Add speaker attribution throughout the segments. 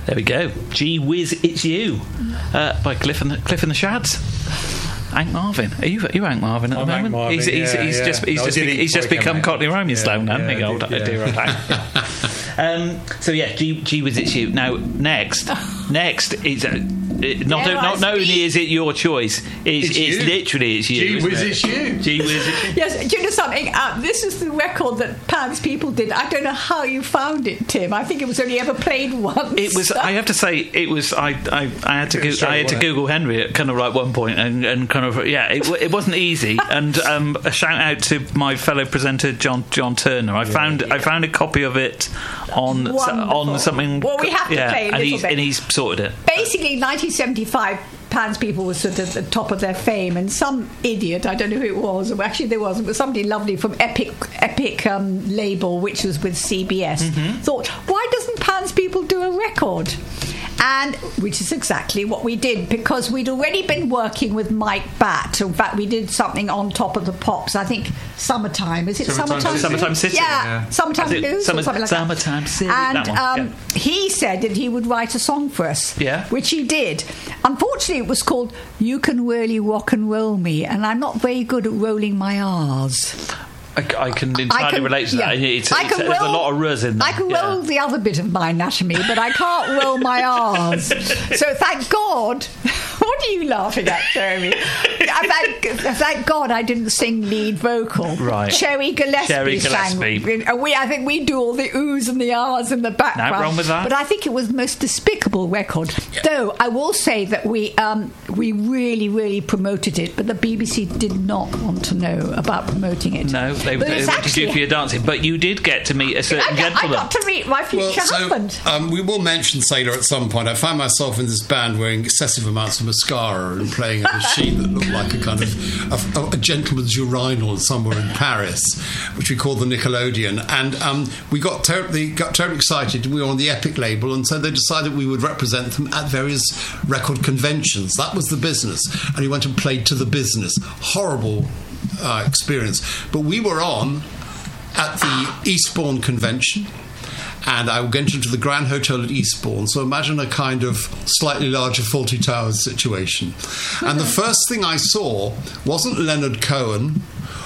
Speaker 1: There we go. Gee Whiz, It's You by Cliff and the Shads. Hank Marvin. Are you Hank Marvin at the moment?
Speaker 2: Marvin,
Speaker 1: he's just become Cockney Rhyming Stone, hasn't he? Dear old Hank. So yeah, Gee Whiz, It's You. Now next is not only is it your choice, it's literally it's you.
Speaker 2: Gee Whiz, It's You.
Speaker 1: Gee Whiz, It's You.
Speaker 3: Yes, do you know something? This is the record that Pam's people did. I don't know how you found it, Tim. I think it was only ever played once.
Speaker 1: It was. I have to say, it was. I had to Google Henry at kind of like one point, and kind of it wasn't easy. And a shout out to my fellow presenter John Turner. I found a copy of it on something.
Speaker 3: Well, we have to play a little bit.
Speaker 1: And he's sorted it.
Speaker 3: Basically, 1975. Pan's people were sort of at the top of their fame, and some idiot, I don't know who it was, or actually there wasn't, but somebody lovely from Epic label, which was with CBS, thought, why doesn't Pan's people do a record? And which is exactly what we did, because we'd already been working with Mike Batt. In fact, we did something on Top of the Pops. I think Summertime. Is it Summertime?
Speaker 1: Summertime City.
Speaker 3: Yeah, Summertime Blues or something like
Speaker 1: Summertime
Speaker 3: that.
Speaker 1: City.
Speaker 3: And he said that he would write a song for us, which he did. Unfortunately, it was called You Can Really Rock and Roll Me, and I'm not very good at rolling my R's.
Speaker 1: I can entirely relate to that.
Speaker 3: Yeah.
Speaker 1: There's a lot of r's in there.
Speaker 3: I can roll the other bit of my anatomy, but I can't roll my R's. So thank God. What are you laughing at, Jeremy? Thank God I didn't sing lead vocal.
Speaker 1: Right.
Speaker 3: Cherry Gillespie sang. I think we do all the oohs and the ahs in the background.
Speaker 1: No wrong with that.
Speaker 3: But I think it was the most despicable record. Yeah. Though I will say that we really, really promoted it, but the BBC did not want to know about promoting it.
Speaker 1: No. They wanted you for your dancing, but you did get to meet a certain gentleman.
Speaker 3: I got to meet my future husband.
Speaker 2: We will mention Sailor at some point. I found myself in this band wearing excessive amounts of mascara and playing a machine that looked like a kind of a gentleman's urinal somewhere in Paris, which we called the Nickelodeon. And we got terribly excited. We were on the Epic label, and so they decided we would represent them at various record conventions. That was the business. And we went and played to the business. Horrible experience, but we were on at the Eastbourne convention, and I went into the Grand Hotel at Eastbourne, so imagine a kind of slightly larger Fawlty Towers situation. And the first thing I saw wasn't Leonard Cohen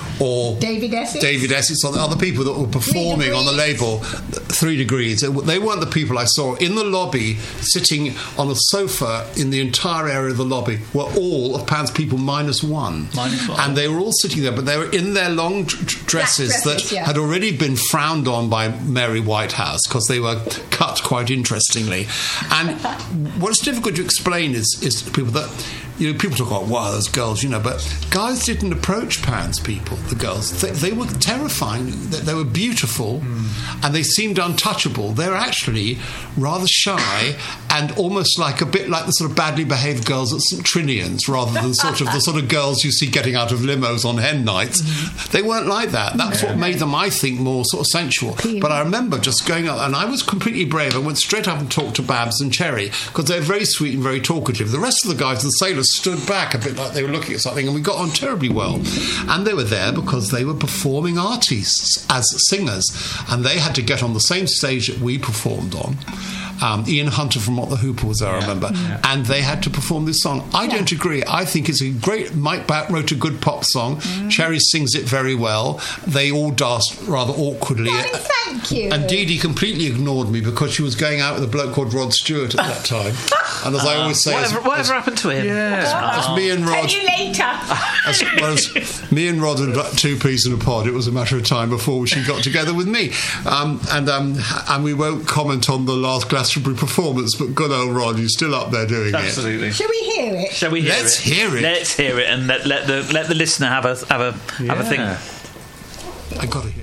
Speaker 2: or
Speaker 3: David Essex
Speaker 2: or the other people that were performing on the label, 3 Degrees. They weren't the people I saw. In the lobby, sitting on a sofa in the entire area of the lobby, were all of Pan's people minus one. And they were all sitting there, but they were in their long dresses that had already been frowned on by Mary Whitehouse, because they were cut quite interestingly. And what's difficult to explain is to people that, people talk about, wow, those girls, but guys didn't approach Pan's people, the girls. They were terrifying. They were beautiful, and they seemed untouchable. They're actually rather shy and almost like a bit like the sort of badly behaved girls at St Trinian's, rather than the sort of girls you see getting out of limos on hen nights. They weren't like that. That's what made them, I think, more sort of sensual. But I remember just going up, and I was completely brave. I went straight up and talked to Babs and Cherry, because they're very sweet and very talkative. The rest of the guys, the sailors, stood back a bit like they were looking at something, and we got on terribly well. And they were there because they were performing artists as singers, and they had to get on the same stage that we performed on. Ian Hunter from What the Hooper was there, I remember. Yeah. And they had to perform this song. I don't agree. I think it's a great... Mike Batt wrote a good pop song. Cherry sings it very well. They all danced rather awkwardly.
Speaker 3: Thank you.
Speaker 2: And Dee Dee completely ignored me because she was going out with a bloke called Rod Stewart at that time. And as I always say...
Speaker 1: Whatever happened to him?
Speaker 2: As me and Rod...
Speaker 3: Tell you later.
Speaker 2: As me and Rod were 2 peas in a pod, it was a matter of time before she got together with me. And we won't comment on the last Glastonbury performance, but good old Rod, you're still up there doing
Speaker 1: Absolutely.
Speaker 3: Shall we hear it?
Speaker 1: Shall we hear
Speaker 2: Let's hear it.
Speaker 1: Let's hear it, and let the listener have a think.
Speaker 2: I got it.